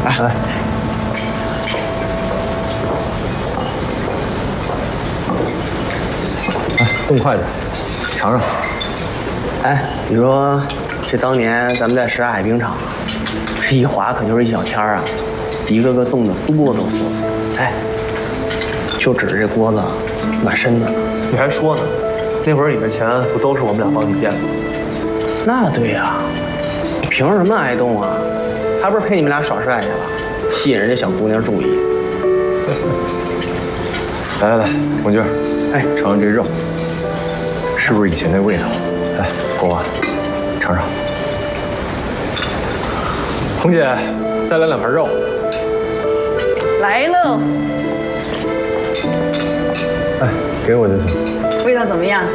来，动快点，尝尝。 哎，你说这当年咱们在什刹海冰场，这一滑可就是一小天儿啊，一个个冻得哆哆嗦嗦。哎，就指着这锅子暖身的。 你还说呢？那会儿你的钱不都是我们俩帮你垫的吗？ 那对呀，你凭什么挨冻啊？还不是陪你们俩耍帅去了，吸引人家小姑娘注意。 来，红军， 哎， 尝尝这肉，是不是以前那味道？来，国华，尝尝。红姐，再来2盘肉。 来喽， 哎，给我就行。 味道怎么样？